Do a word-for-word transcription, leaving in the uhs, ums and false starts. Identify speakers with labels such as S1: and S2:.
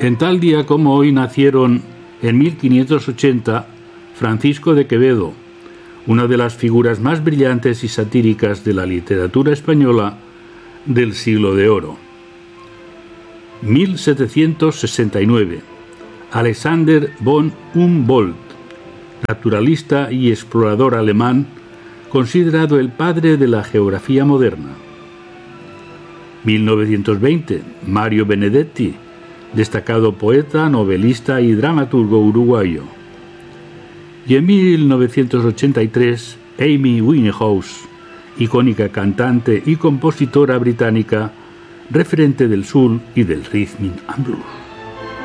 S1: En tal día como hoy nacieron en mil quinientos ochenta Francisco de Quevedo, una de las figuras más brillantes y satíricas de la literatura española del siglo de oro. mil setecientos sesenta y nueve Alexander von Humboldt, naturalista y explorador alemán, considerado el padre de la geografía moderna. mil novecientos veinte Mario Benedetti, destacado poeta, novelista y dramaturgo uruguayo. Y en mil novecientos ochenta y tres Amy Winehouse, icónica cantante y compositora británica, referente del soul y del rhythm and blues.